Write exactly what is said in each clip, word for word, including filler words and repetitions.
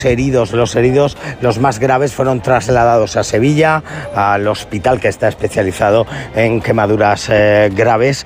heridos, los heridos, los más graves, fueron trasladados a Sevilla, al hospital que está especializado en quemaduras eh, graves.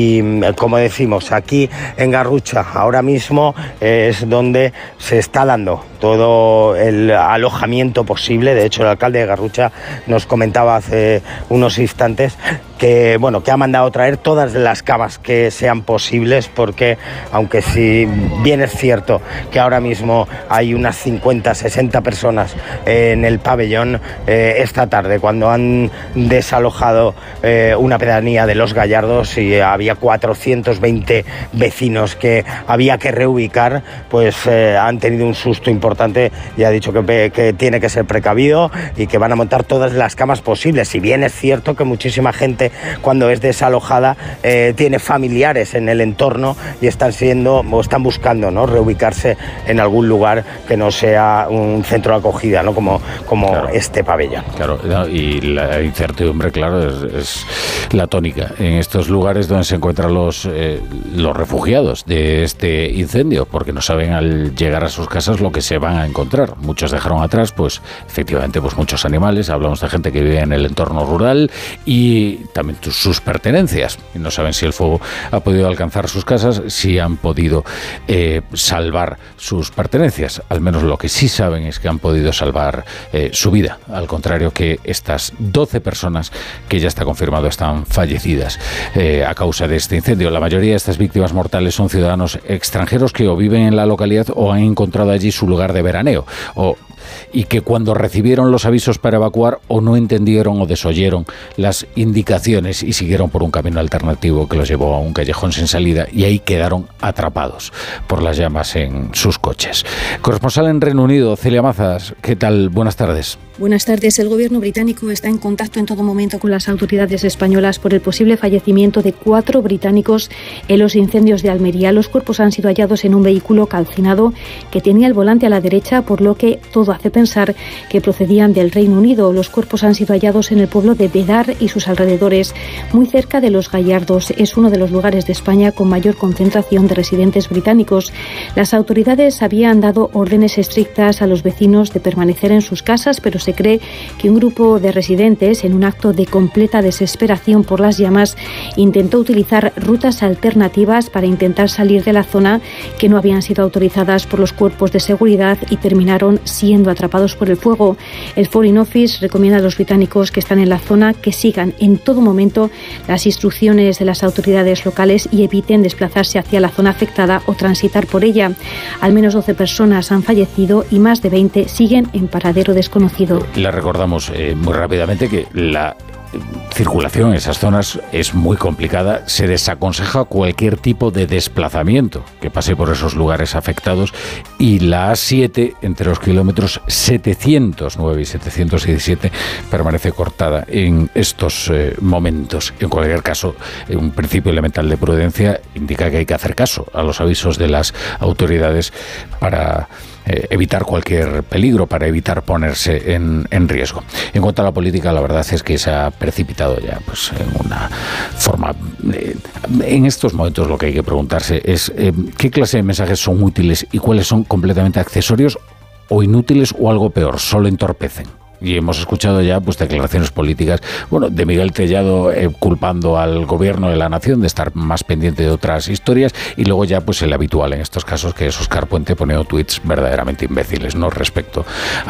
Y como decimos, aquí en Garrucha ahora mismo eh, es donde se está dando todo el alojamiento posible. De hecho, el alcalde de Garrucha nos comentaba hace unos instantes que, bueno, que ha mandado traer todas las camas que sean posibles, porque aunque si bien es cierto que ahora mismo hay unas cincuenta, sesenta personas en el pabellón, eh, esta tarde, cuando han desalojado eh, una pedanía de Los Gallardos y había cuatrocientos veinte vecinos que había que reubicar, pues eh, han tenido un susto importante y ha dicho que, que tiene que ser precavido y que van a montar todas las camas posibles. Si bien es cierto que muchísima gente, cuando es desalojada, eh, tiene familiares en el entorno y están siendo o están buscando, ¿no?, reubicarse en algún lugar que no sea un centro de acogida, ¿no?, como, como claro, este pabellón. Claro, y la incertidumbre, claro, es, es la tónica en estos lugares donde se encuentran los, eh, los refugiados de este incendio, porque no saben al llegar a sus casas lo que se van a encontrar. Muchos dejaron atrás, pues, efectivamente, pues muchos animales. Hablamos de gente que vive en el entorno rural y también sus pertenencias. Y no saben si el fuego ha podido alcanzar sus casas, si han podido eh, salvar sus pertenencias. Al menos lo que sí saben es que han podido salvar eh, su vida, al contrario que estas doce personas que ya está confirmado están fallecidas eh, a causa de este incendio. La mayoría de estas víctimas mortales son ciudadanos extranjeros que o viven en la localidad o han encontrado allí su lugar de veraneo, o y que cuando recibieron los avisos para evacuar o no entendieron o desoyeron las indicaciones y siguieron por un camino alternativo que los llevó a un callejón sin salida y ahí quedaron atrapados por las llamas en sus coches. Corresponsal en Reino Unido, Celia Mazas, ¿qué tal? Buenas tardes. Buenas tardes. El gobierno británico está en contacto en todo momento con las autoridades españolas por el posible fallecimiento de cuatro británicos en los incendios de Almería. Los cuerpos han sido hallados en un vehículo calcinado que tenía el volante a la derecha, por lo que todo hace pensar que procedían del Reino Unido. Los cuerpos han sido hallados en el pueblo de Bedar y sus alrededores, muy cerca de Los Gallardos. Es uno de los lugares de España con mayor concentración de residentes británicos. Las autoridades habían dado órdenes estrictas a los vecinos de permanecer en sus casas, pero se cree que un grupo de residentes, en un acto de completa desesperación por las llamas, intentó utilizar rutas alternativas para intentar salir de la zona que no habían sido autorizadas por los cuerpos de seguridad y terminaron siendo atrapados por el fuego. El Foreign Office recomienda a los británicos que están en la zona que sigan en todo momento las instrucciones de las autoridades locales y eviten desplazarse hacia la zona afectada o transitar por ella. Al menos doce personas han fallecido y más de veinte siguen en paradero desconocido. Le recordamos eh, muy rápidamente que la circulación en esas zonas es muy complicada. Se desaconseja cualquier tipo de desplazamiento que pase por esos lugares afectados, y la A siete entre los kilómetros setecientos nueve y setecientos diecisiete permanece cortada en estos eh, momentos. En cualquier caso, un principio elemental de prudencia indica que hay que hacer caso a los avisos de las autoridades para Eh, evitar cualquier peligro, para evitar ponerse en, en riesgo. En cuanto a la política, la verdad es que se ha precipitado ya pues en una forma... Eh, en estos momentos lo que hay que preguntarse es eh, qué clase de mensajes son útiles y cuáles son completamente accesorios o inútiles o algo peor, solo entorpecen. Y hemos escuchado ya pues declaraciones políticas, bueno, de Miguel Tellado eh, culpando al gobierno de la nación de estar más pendiente de otras historias, y luego ya pues el habitual en estos casos, que es Óscar Puente poniendo tuits verdaderamente imbéciles, ¿no?, respecto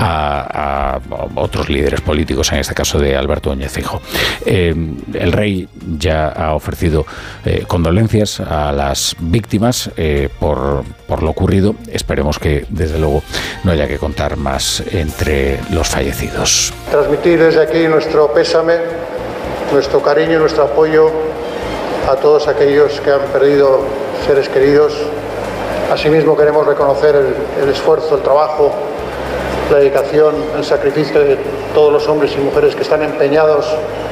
a, a otros líderes políticos, en este caso de Alberto Núñez Feijóo. Eh, el rey ya ha ofrecido eh, condolencias a las víctimas eh, por, por lo ocurrido. Esperemos que desde luego no haya que contar más entre los fallecidos. Transmitir desde aquí nuestro pésame, nuestro cariño y nuestro apoyo a todos aquellos que han perdido seres queridos. Asimismo, queremos reconocer el, el esfuerzo, el trabajo, la dedicación, el sacrificio de todos los hombres y mujeres que están empeñados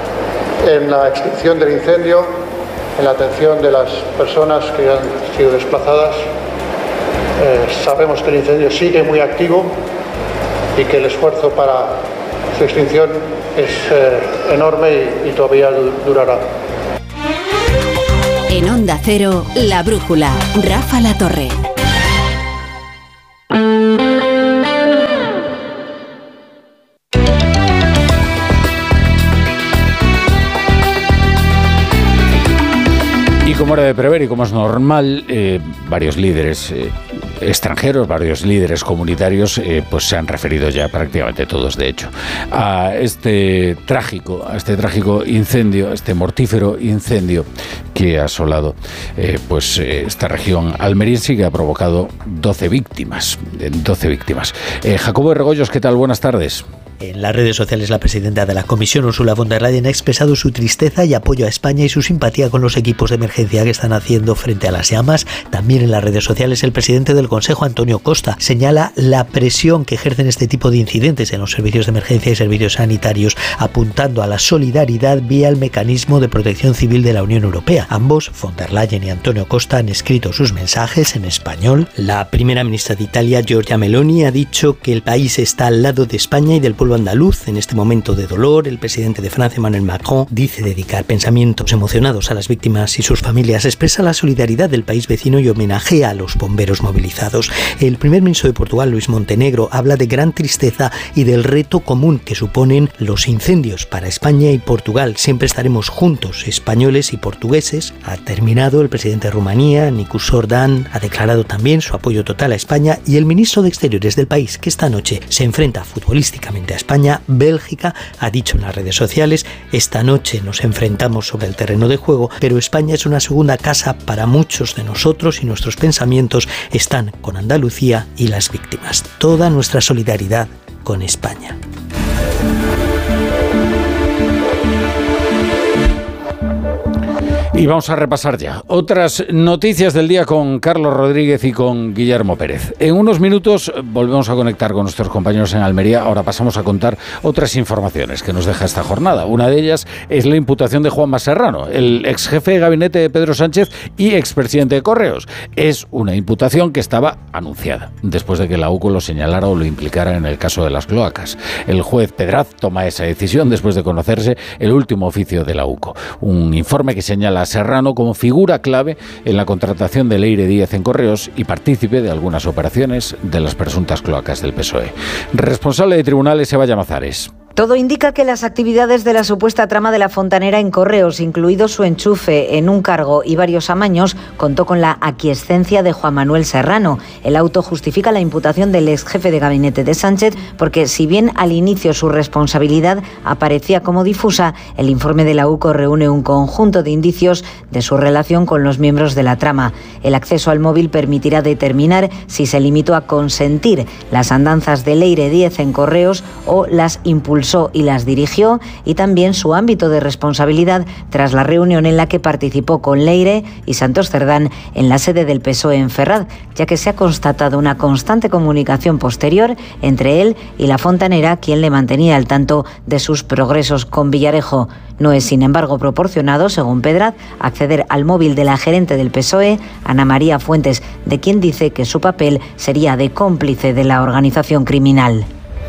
en la extinción del incendio, en la atención de las personas que han sido desplazadas. Eh, sabemos que el incendio sigue muy activo y que el esfuerzo para su extinción es eh, enorme y, y todavía durará. En Onda Cero, La Brújula, Rafa La Torre. como era de prever y como es normal, eh, varios líderes eh, extranjeros, varios líderes comunitarios, eh, pues se han referido ya prácticamente todos, de hecho, a este trágico, a este trágico incendio, este mortífero incendio que ha asolado eh, pues eh, esta región almeriense y que ha provocado doce víctimas, doce víctimas. Eh, Jacobo de Regoyos, ¿qué tal? Buenas tardes. En las redes sociales, la presidenta de la Comisión, Ursula von der Leyen, ha expresado su tristeza y apoyo a España y su simpatía con los equipos de emergencia que están haciendo frente a las llamas. También en las redes sociales, el presidente del Consejo, Antonio Costa, señala la presión que ejercen este tipo de incidentes en los servicios de emergencia y servicios sanitarios, apuntando a la solidaridad vía el mecanismo de protección civil de la Unión Europea. Ambos, von der Leyen y Antonio Costa, han escrito sus mensajes en español. La primera ministra de Italia, Giorgia Meloni, ha dicho que el país está al lado de España y del pueblo andaluz en este momento de dolor. El presidente de Francia, Emmanuel Macron, dice dedicar pensamientos emocionados a las víctimas y sus familias, expresa la solidaridad del país vecino y homenajea a los bomberos movilizados. El primer ministro de Portugal, Luis Montenegro, habla de gran tristeza y del reto común que suponen los incendios para España y Portugal. Siempre estaremos juntos, españoles y portugueses. Ha terminado el presidente de Rumanía, Nicus Ordan, ha declarado también su apoyo total a España, y el ministro de Exteriores del país, que esta noche se enfrenta futbolísticamente a España, Bélgica, ha dicho en las redes sociales: esta noche nos enfrentamos sobre el terreno de juego, pero España es una segunda casa para muchos de nosotros y nuestros pensamientos están con Andalucía y las víctimas. Toda nuestra solidaridad con España. Y vamos a repasar ya otras noticias del día con Carlos Rodríguez y con Guillermo Pérez. En unos minutos volvemos a conectar con nuestros compañeros en Almería. Ahora pasamos a contar otras informaciones que nos deja esta jornada. Una de ellas es la imputación de Juanma Serrano, el ex jefe de gabinete de Pedro Sánchez y expresidente de Correos. Es una imputación que estaba anunciada después de que la U C O lo señalara o lo implicara en el caso de las cloacas. El juez Pedraz toma esa decisión después de conocerse el último oficio de la U C O, un informe que señala a Serrano como figura clave en la contratación de Leire Díez en Correos y partícipe de algunas operaciones de las presuntas cloacas del P S O E. Responsable de tribunales, Eva Llamazares. Todo indica que las actividades de la supuesta trama de la fontanera en Correos, incluido su enchufe en un cargo y varios amaños, contó con la aquiescencia de Juan Manuel Serrano. El auto justifica la imputación del ex jefe de gabinete de Sánchez porque, si bien al inicio su responsabilidad aparecía como difusa, el informe de la U C O reúne un conjunto de indicios de su relación con los miembros de la trama. El acceso al móvil permitirá determinar si se limitó a consentir las andanzas de Leire Díez en Correos o las impulsó y las dirigió, y también su ámbito de responsabilidad tras la reunión en la que participó con Leire y Santos Cerdán en la sede del P S O E en Ferraz, ya que se ha constatado una constante comunicación posterior entre él y la fontanera, quien le mantenía al tanto de sus progresos con Villarejo. No es, sin embargo, proporcionado, según Pedraz, acceder al móvil de la gerente del P S O E, Ana María Fuentes, de quien dice que su papel sería de cómplice de la organización criminal.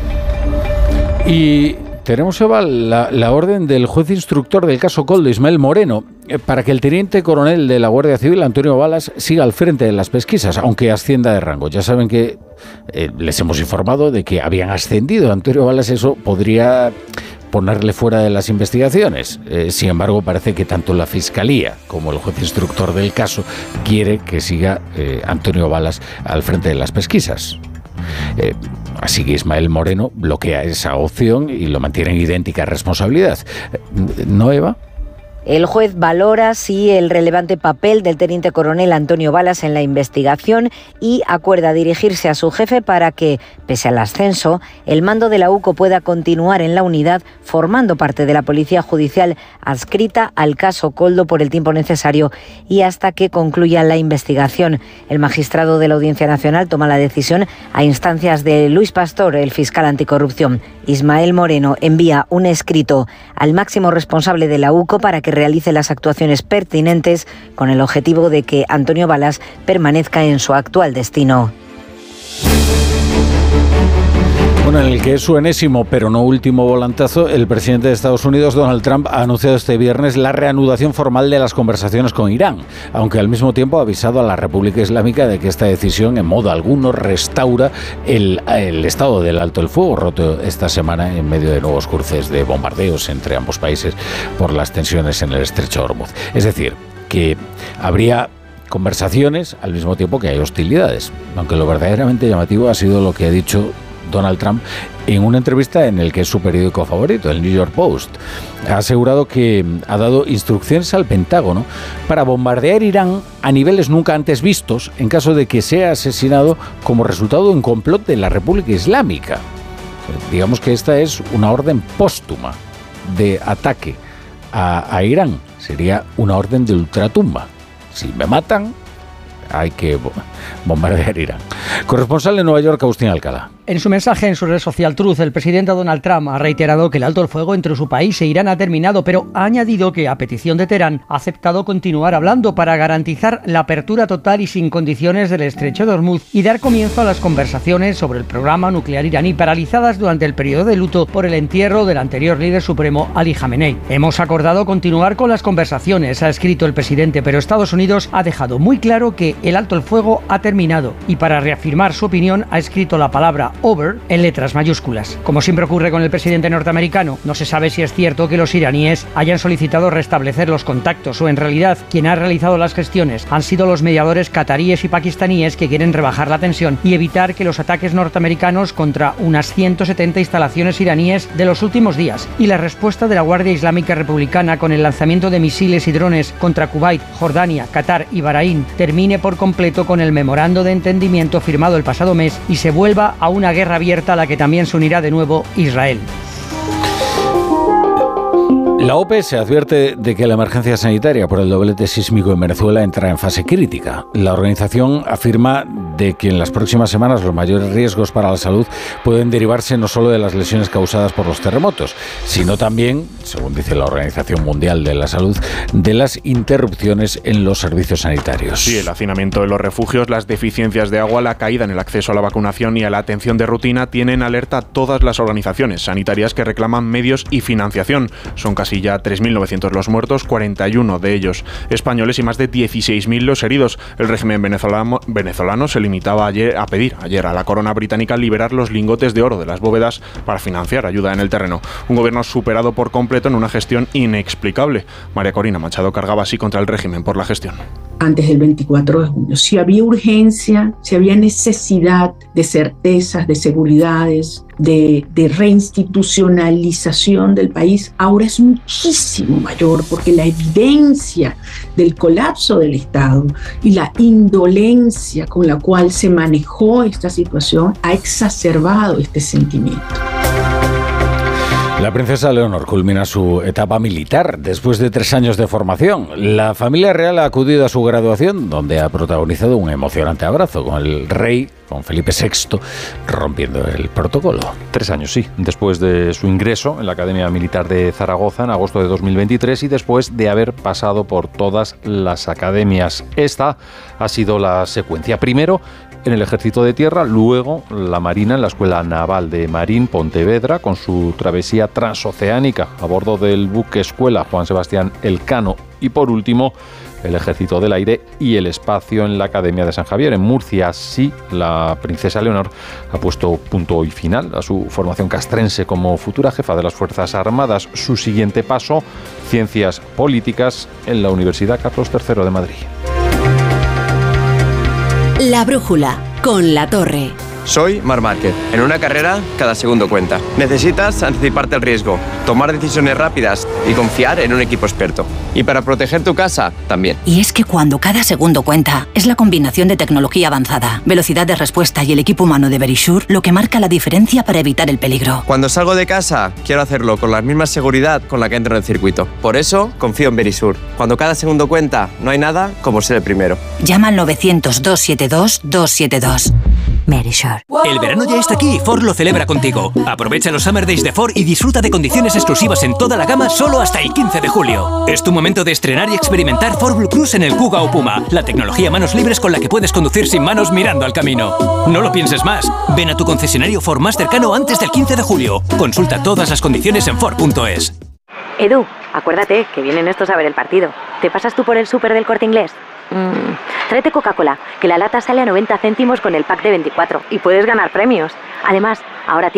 Y tenemos, Eva, la, la orden del juez instructor del caso Koldo, Ismael Moreno, para que el teniente coronel de la Guardia Civil, Antonio Balas, siga al frente de las pesquisas, aunque ascienda de rango. Ya saben que eh, les hemos informado de que habían ascendido a Antonio Balas. Eso podría ponerle fuera de las investigaciones. Eh, sin embargo, parece que tanto la Fiscalía como el juez instructor del caso quiere que siga eh, Antonio Balas al frente de las pesquisas. Eh, así que Ismael Moreno bloquea esa opción y lo mantiene en idéntica responsabilidad. ¿No, Eva? El juez valora, sí, el relevante papel del teniente coronel Antonio Balas en la investigación y acuerda dirigirse a su jefe para que, pese al ascenso, el mando de la U C O pueda continuar en la unidad formando parte de la Policía Judicial adscrita al caso Koldo por el tiempo necesario y hasta que concluya la investigación. El magistrado de la Audiencia Nacional toma la decisión a instancias de Luis Pastor, el fiscal anticorrupción. Ismael Moreno envía un escrito al máximo responsable de la U C O para que realice las actuaciones pertinentes con el objetivo de que Antonio Balas permanezca en su actual destino. Bueno, en el que es su enésimo, pero no último volantazo, el presidente de Estados Unidos, Donald Trump, ha anunciado este viernes la reanudación formal de las conversaciones con Irán, aunque al mismo tiempo ha avisado a la República Islámica de que esta decisión en modo alguno restaura el, el estado del alto el fuego roto esta semana en medio de nuevos cruces de bombardeos entre ambos países por las tensiones en el estrecho de Hormuz. Es decir, que habría conversaciones al mismo tiempo que hay hostilidades, aunque lo verdaderamente llamativo ha sido lo que ha dicho Donald Trump en una entrevista en el que es su periódico favorito, el New York Post. Ha asegurado que ha dado instrucciones al Pentágono para bombardear Irán a niveles nunca antes vistos en caso de que sea asesinado como resultado de un complot de la República Islámica. Digamos que esta es una orden póstuma de ataque a, a Irán. Sería una orden de ultratumba. Si me matan, hay que bombardear Irán. Corresponsal en Nueva York, Agustín Alcalá. En su mensaje en su red social Truth, el presidente Donald Trump ha reiterado que el alto el fuego entre su país e Irán ha terminado, pero ha añadido que, a petición de Teherán, ha aceptado continuar hablando para garantizar la apertura total y sin condiciones del estrecho de Hormuz y dar comienzo a las conversaciones sobre el programa nuclear iraní, paralizadas durante el periodo de luto por el entierro del anterior líder supremo Ali Jamenei. Hemos acordado continuar con las conversaciones, ha escrito el presidente, pero Estados Unidos ha dejado muy claro que el alto el fuego ha terminado y, para reafirmar su opinión, ha escrito la palabra over en letras mayúsculas. Como siempre ocurre con el presidente norteamericano, no se sabe si es cierto que los iraníes hayan solicitado restablecer los contactos o, en realidad, quien ha realizado las gestiones han sido los mediadores cataríes y pakistaníes que quieren rebajar la tensión y evitar que los ataques norteamericanos contra unas ciento setenta instalaciones iraníes de los últimos días y la respuesta de la Guardia Islámica Republicana con el lanzamiento de misiles y drones contra Kuwait, Jordania, Qatar y Bahrein termine por completo con el memorando de entendimiento firmado el pasado mes y se vuelva a una guerra abierta a la que también se unirá de nuevo Israel. La OPE se advierte de que la emergencia sanitaria por el doblete sísmico en Venezuela entra en fase crítica. La organización afirma de que en las próximas semanas los mayores riesgos para la salud pueden derivarse no solo de las lesiones causadas por los terremotos, sino también, según dice la Organización Mundial de la Salud, de las interrupciones en los servicios sanitarios. Sí, el hacinamiento de los refugios, las deficiencias de agua, la caída en el acceso a la vacunación y a la atención de rutina tienen alerta a todas las organizaciones sanitarias que reclaman medios y financiación. Son casi ya tres mil novecientos los muertos, cuarenta y uno de ellos españoles y más de dieciséis mil los heridos. El régimen venezolano, venezolano se limitaba ayer a pedir ayer a la corona británica liberar los lingotes de oro de las bóvedas para financiar ayuda en el terreno. Un gobierno superado por completo en una gestión inexplicable. María Corina Machado cargaba así contra el régimen por la gestión. Antes del veinticuatro de junio, si había urgencia, si había necesidad de certezas, de seguridades, de, de reinstitucionalización del país, ahora es muchísimo mayor porque la evidencia del colapso del Estado y la indolencia con la cual se manejó esta situación ha exacerbado este sentimiento. La princesa Leonor culmina su etapa militar después de tres años de formación. La familia real ha acudido a su graduación, donde ha protagonizado un emocionante abrazo con el rey, con Felipe sexto, rompiendo el protocolo. Tres años, sí, después de su ingreso en la Academia Militar de Zaragoza en agosto de dos mil veintitrés y después de haber pasado por todas las academias. Esta ha sido la secuencia. Primero, en el Ejército de Tierra, luego la Marina en la Escuela Naval de Marín Pontevedra con su travesía transoceánica a bordo del buque escuela Juan Sebastián Elcano y por último el Ejército del Aire y el espacio en la Academia de San Javier en Murcia. Sí, la princesa Leonor ha puesto punto y final a su formación castrense como futura jefa de las Fuerzas Armadas. Su siguiente paso, Ciencias Políticas en la Universidad Carlos tercero de Madrid. La brújula, con La Torre. Soy Marc Márquez. En una carrera, cada segundo cuenta. Necesitas anticiparte al riesgo, tomar decisiones rápidas y confiar en un equipo experto. Y para proteger tu casa, también. Y es que cuando cada segundo cuenta, es la combinación de tecnología avanzada, velocidad de respuesta y el equipo humano de Verisure lo que marca la diferencia para evitar el peligro. Cuando salgo de casa, quiero hacerlo con la misma seguridad con la que entro en el circuito. Por eso, confío en Verisure. Cuando cada segundo cuenta, no hay nada como ser el primero. Llama al novecientos, doscientos setenta y dos, doscientos setenta y dos. Verisure. El verano ya está aquí y Ford lo celebra contigo. Aprovecha los Summer Days de Ford y disfruta de condiciones exclusivas en toda la gama solo hasta el quince de julio. Es tu momento de estrenar y experimentar Ford Blue Cruise en el Kuga o Puma, la tecnología manos libres con la que puedes conducir sin manos mirando al camino. No lo pienses más. Ven a tu concesionario Ford más cercano antes del quince de julio. Consulta todas las condiciones en Ford punto es. Edu, acuérdate que vienen estos a ver el partido. ¿Te pasas tú por el súper del Corte Inglés? Mm, tráete Coca-Cola, que la lata sale a noventa céntimos con el pack de veinticuatro y puedes ganar premios. Además, ahora tienes